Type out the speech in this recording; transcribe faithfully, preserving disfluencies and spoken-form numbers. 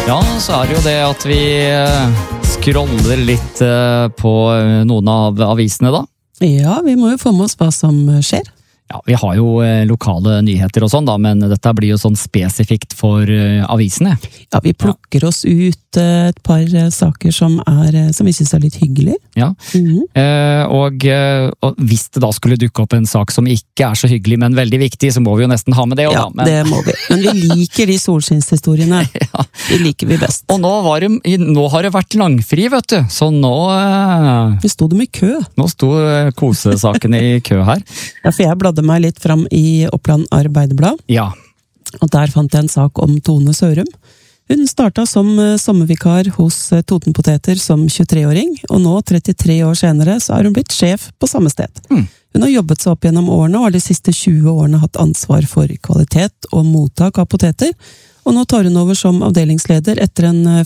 Ja, så er det jo det at vi scroller litt på noen av avisene da. Ja, vi må jo få med oss hva som skjer. Ja, vi har jo lokale nyheter og sånn da, men dette blir jo sånn spesifikt for avisene. Ja, vi plukker ja. oss ut et par saker som, er, som vi synes er litt hyggelig. Ja, mm-hmm. eh, og, og hvis det da skulle dukke opp en sak som ikke er så hyggelig, men veldig viktig, så må vi jo nesten ha med det også, ja, da. Men... det må vi. Men vi liker de solskinnshistoriene. ja. De liker vi best. Og nå, var det, nå har det vært langfri, vet du. Så nå... Eh, det sto dem i kø. Nå sto kosesakene i kø her. Ja, for jeg bladde meg litt fram i Oppland Arbeiderblad. Ja. Og der fant jeg en sak om Tone Sørum. Hun startet som sommervikar hos Totenpoteter som tjuetre-åring, og nå, trettitre år senere, så er hun blitt sjef på samme sted. Mm. Hun har jobbet seg opp gjennom årene, og har de siste tjue årene hatt ansvar for kvalitet og mottak av poteter, og nå tar hun over som avdelingsleder etter en